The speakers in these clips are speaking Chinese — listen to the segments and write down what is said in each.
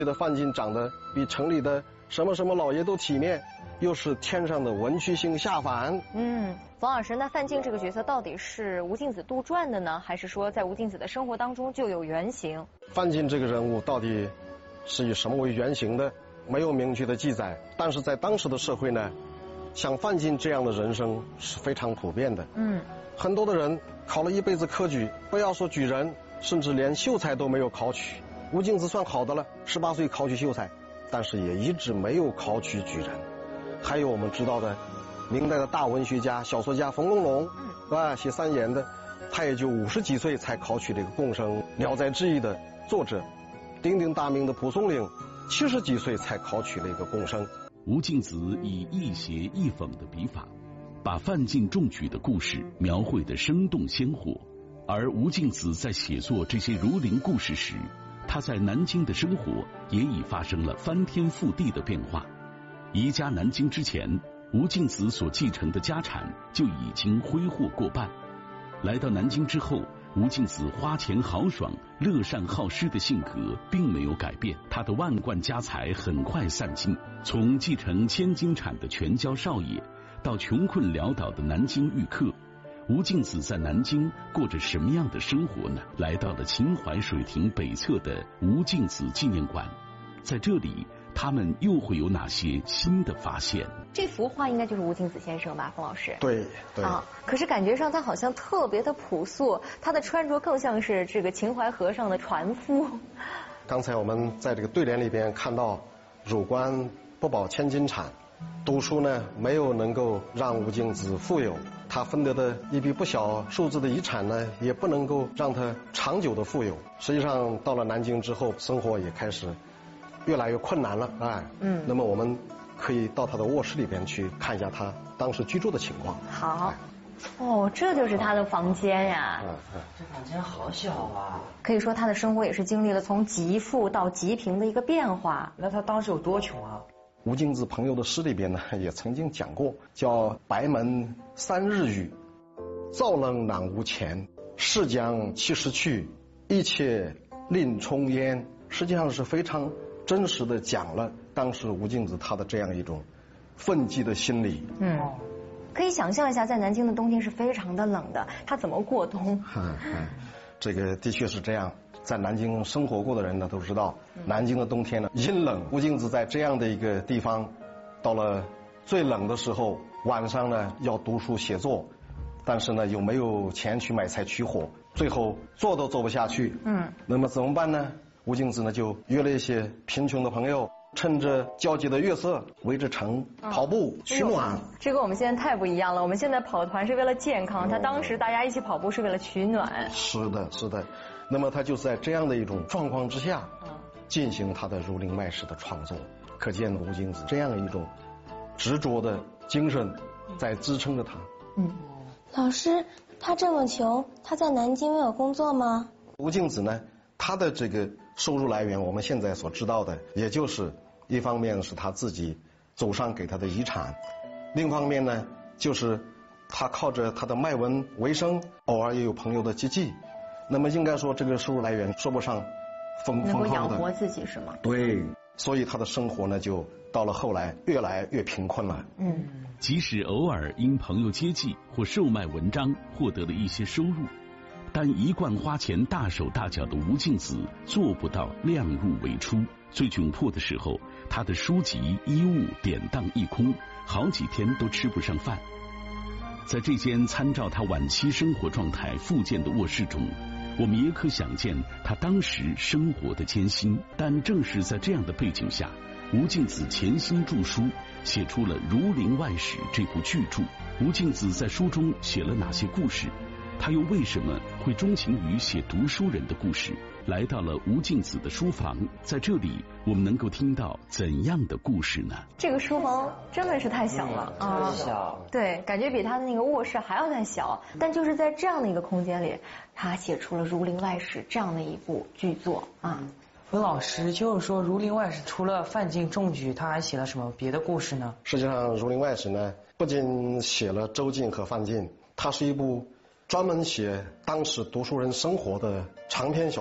觉得范进长得比城里的什么什么老爷都体面，又是天上的文曲星下凡。 冯老师，那范进这个角色到底是吴敬梓杜撰的呢，还是说在吴敬梓的生活当中就有原型？ 范进这个人物到底是以什么为原型的，没有明确的记载。但是在当时的社会呢，像范进这样的人生是非常普遍的。很多的人考了一辈子科举，不要说举人，甚至连秀才都没有考取。吴敬梓算好的了，18岁考取秀才，但是也一直没有考取举人。还有我们知道的明代的大文学家、小说家冯龙龙，写三言的，他也就50几岁才考取这个贡生。《聊斋志异》的作者，鼎鼎大名的蒲松龄，70几岁才考取了一个贡生。 吴敬梓以亦邪亦讽的笔法，把范进中举的故事描绘得生动鲜活。而吴敬梓在写作这些儒林故事时，他在南京的生活也已发生了翻天覆地的变化。移家南京之前，吴敬梓所继承的家产就已经挥霍过半。来到南京之后，吴敬梓花钱豪爽、乐善好施的性格并没有改变，他的万贯家财很快散尽。从继承千金产的全椒少爷，到穷困潦倒的南京遇客，吴敬梓在南京过着什么样的生活呢？来到了秦淮水亭北侧的吴敬梓纪念馆，在这里他们又会有哪些新的发现？ 这幅画应该就是吴敬梓先生吧，冯老师？ 对。 可是感觉上他好像特别的朴素，他的穿着更像是这个秦淮河上的船夫。 刚才我们在这个对联里边看到，汝官不保千金产，读书呢没有能够让吴敬梓富有，他分得的一笔不小数字的遗产呢，也不能够让他长久的富有。实际上到了南京之后，生活也开始越来越困难了。那么我们可以到他的卧室里边去看一下他当时居住的情况。 好。这就是他的房间呀。 这房间好小啊。 可以说他的生活也是经历了从极富到极贫的一个变化。 那他当时有多穷啊？ 吴敬梓朋友的诗里边呢，也曾经讲过，叫白门3日雨，灶冷暖无钱，逝将其时去，一切另充烟。实际上是非常真实的讲了当时吴敬梓他的这样一种愤激的心理。 可以想象一下，在南京的冬天是非常的冷的，他怎么过冬？ 这个的确是这样。在南京生活过的人呢都知道，南京的冬天呢阴冷。吴敬梓在这样的一个地方，到了最冷的时候，晚上呢要读书写作，但是呢又没有钱去买柴取火，最后做都做不下去。那么怎么办呢？吴敬梓呢就约了一些贫穷的朋友，趁着皎洁的月色，围着城跑步取暖。 这跟我们现在太不一样了。我们现在跑团是为了健康，他当时大家一起跑步是为了取暖。 是的。那么他就是在这样的一种状况之下，进行他的《儒林外史》的创作。可见吴敬梓这样一种执着的精神在支撑着他。 老师，他这么穷，他在南京没有工作吗？ 吴敬梓呢，他的这个收入来源，我们现在所知道的，也就是一方面是他自己祖上给他的遗产，另一方面呢，就是他靠着他的卖文为生，偶尔也有朋友的接济。那么应该说，这个收入来源说不上丰厚的， 能够养活自己是吗？ 对，所以他的生活呢，就到了后来越来越贫困了。 即使偶尔因朋友接济或售卖文章获得了一些收入，但一贯花钱大手大脚的吴敬梓做不到量入为出。最窘迫的时候，他的书籍衣物典当一空，好几天都吃不上饭。在这间参照他晚期生活状态复建的卧室中，我们也可想见他当时生活的艰辛。但正是在这样的背景下，吴敬梓潜心著书，写出了《儒林外史》这部巨著。吴敬梓在书中写了哪些故事？他又为什么会钟情于写读书人的故事？来到了吴敬梓的书房，在这里我们能够听到怎样的故事呢？ 这个书房真的是太小了啊！小， 对，感觉比他的那个卧室还要再小。但就是在这样的一个空间里，他写出了《儒林外史》这样的一部巨作啊。 冯老师，就是说《儒林外史》除了范进中举，他还写了什么别的故事呢？ 实际上，《儒林外史》呢，不仅写了周进和范进，它是一部专门写当时读书人生活的长篇小说。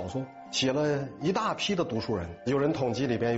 写了一大批的读书人，有人统计里边